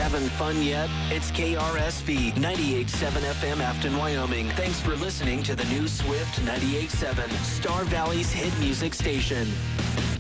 Having fun yet? It's KRSV 98.7 FM Afton, Wyoming. Thanks for listening to the new Swift 98.7, Star Valley's hit music station.